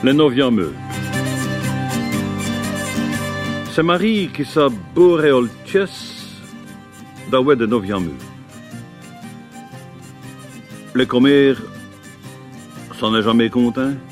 Le 9e meu. C'est Marie qui sa boréolches d'aoué de 9e meu. Le commère s'en est jamais content.